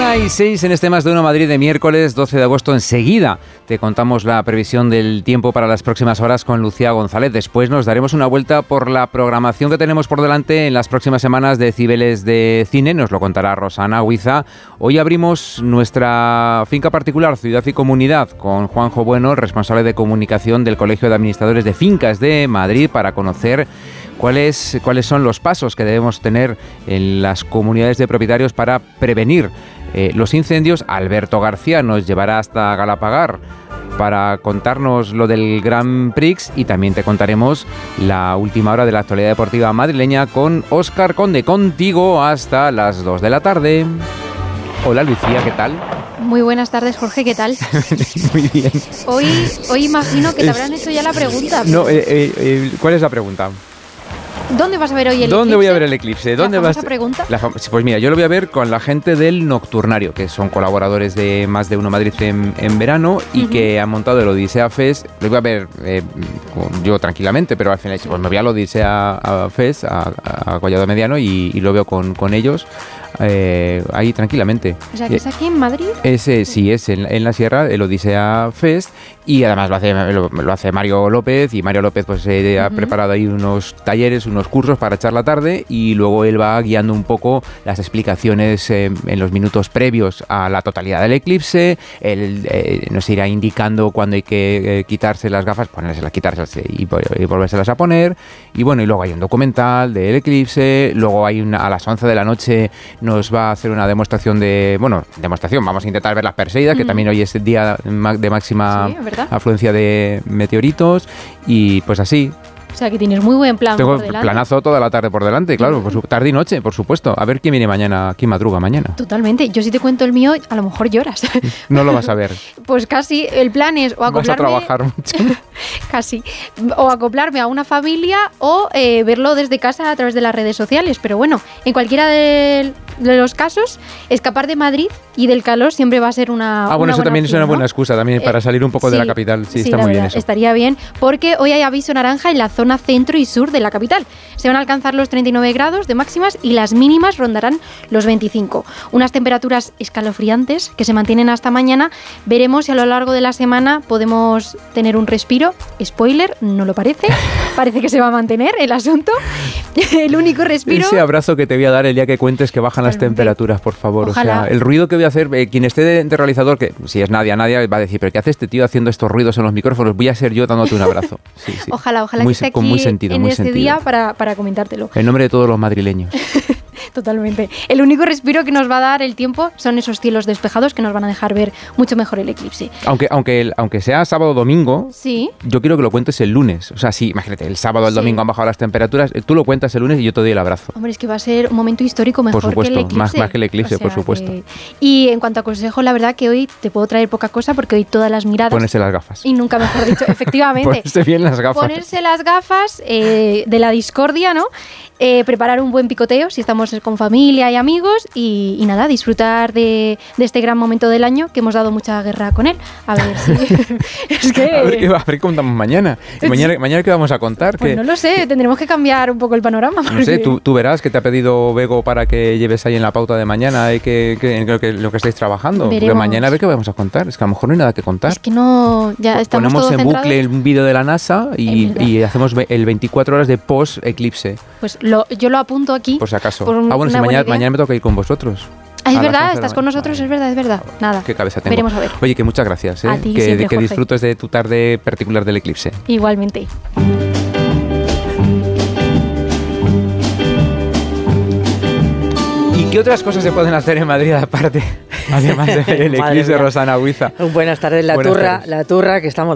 1:06 en este Más de Uno Madrid de miércoles 12 de agosto. Enseguida te contamos la previsión del tiempo para las próximas horas con Lucía González. Después nos daremos una vuelta por la programación que tenemos por delante en las próximas semanas de Cibeles de Cine. Nos lo contará Rosana Huiza. Hoy abrimos nuestra finca particular, Ciudad y Comunidad, con Juanjo Bueno, el responsable de comunicación del Colegio de Administradores de Fincas de Madrid, para conocer cuáles son los pasos que debemos tener en las comunidades de propietarios para prevenir los incendios. Alberto García nos llevará hasta Galapagar para contarnos lo del Grand Prix, y también te contaremos la última hora de la actualidad deportiva madrileña con Óscar Conde. Contigo hasta las 2 de la tarde. Hola Lucía, ¿qué tal? Muy buenas tardes, Jorge, ¿qué tal? Muy bien. Hoy imagino que te habrán hecho ya la pregunta. No, ¿cuál es la pregunta? ¿Dónde vas a ver hoy el eclipse? ¿Dónde voy a ver el eclipse? ¿Dónde vas? Pregunta. Pues mira, yo lo voy a ver con la gente del Nocturnario, que son colaboradores de Más de Uno Madrid en verano, y que han montado el Odisea Fest. Lo voy a ver yo tranquilamente, pero al final pues me voy al Odisea Fest, a Collado Mediano, y lo veo con ellos. Ahí tranquilamente. O sea, que es aquí en Madrid. Sí, es en la Sierra, el Odisea Fest, y además lo hace Mario López, y Mario López pues ha preparado ahí unos talleres, unos cursos para echar la tarde, y luego él va guiando un poco las explicaciones en los minutos previos a la totalidad del eclipse. Él nos irá indicando cuándo hay que quitarse las gafas, quitárselas y volvérselas a poner, y bueno, y luego hay un documental del eclipse. Luego hay a las 11 de la noche nos va a hacer una demostración, vamos a intentar ver las Perseidas, que también hoy es el día de máxima afluencia de meteoritos, y pues así. O sea, que tienes muy buen plan. Tengo planazo toda la tarde por delante, claro, tarde y noche, por supuesto. A ver quién viene mañana, quién madruga mañana. Totalmente. Yo si te cuento el mío, a lo mejor lloras. No lo vas a ver. Pues casi. El plan es o acoplarme... Vas a trabajar mucho. Casi. O acoplarme a una familia o verlo desde casa a través de las redes sociales. Pero bueno, en cualquiera de los casos, escapar de Madrid y del calor siempre va a ser una bueno, eso también opción, es una buena excusa también para salir un poco de la capital. Sí, está muy bien eso. Estaría bien, porque hoy hay aviso naranja en la zona centro y sur de la capital. Se van a alcanzar los 39 grados de máximas y las mínimas rondarán los 25. Unas temperaturas escalofriantes que se mantienen hasta mañana. Veremos si a lo largo de la semana podemos tener un respiro. Spoiler, no lo parece. Parece que se va a mantener el asunto. El único respiro... Ese abrazo que te voy a dar el día que cuentes que bajan las temperaturas, por favor. Ojalá. O sea, el ruido que voy a hacer, quien esté de realizador, que si es Nadia va a decir, ¿pero qué hace este tío haciendo estos ruidos en los micrófonos? Voy a ser yo dándote un abrazo. Sí. Ojalá que esté aquí con muy sentido, en este día para comentártelo. En nombre de todos los madrileños. Totalmente. El único respiro que nos va a dar el tiempo son esos cielos despejados que nos van a dejar ver mucho mejor el eclipse. Aunque sea sábado o domingo, sí, yo quiero que lo cuentes el lunes. O sea, sí, imagínate, el sábado o el domingo han bajado las temperaturas, tú lo cuentas el lunes y yo te doy el abrazo. Hombre, es que va a ser un momento histórico mejor por supuesto, que el eclipse. Más que el eclipse, por supuesto. Y en cuanto a consejo, la verdad que hoy te puedo traer poca cosa, porque hoy todas las miradas... Ponerse las gafas. Y nunca mejor dicho, efectivamente. Ponerse bien las gafas. Ponerse las gafas de la discordia, ¿no? Preparar un buen picoteo si estamos con familia y amigos, y nada, disfrutar de este gran momento del año, que hemos dado mucha guerra con él. A ver si... es que... a ver qué contamos mañana. ¿Mañana qué vamos a contar? Pues no lo sé, tendremos que cambiar un poco el panorama. No sé, tú verás que te ha pedido Bego para que lleves ahí en la pauta de mañana lo que estáis trabajando. Pero mañana a ver qué vamos a contar. Es que a lo mejor no hay nada que contar. Es que no... Ya estamos ponemos en centrados. Bucle un vídeo de la NASA y hacemos el 24 horas de post-eclipse. Pues yo lo apunto aquí. Por si acaso. Bueno, si mañana me toca ir con vosotros. Es verdad, estás con nosotros, es verdad. Nada. Qué cabeza tengo. Veremos a ver. Oye, que muchas gracias. A ti, siempre, que disfrutes de tu tarde particular del eclipse. Igualmente. ¿Y qué otras cosas se pueden hacer en Madrid aparte? Además de ver el eclipse, Rosana Huiza? Buenas tardes, la turra que estamos